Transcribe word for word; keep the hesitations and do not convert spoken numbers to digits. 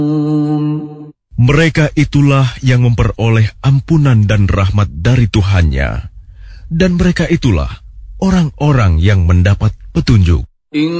Mereka itulah yang memperoleh ampunan dan rahmat dari Tuhannya, dan mereka itulah orang-orang yang mendapat petunjuk.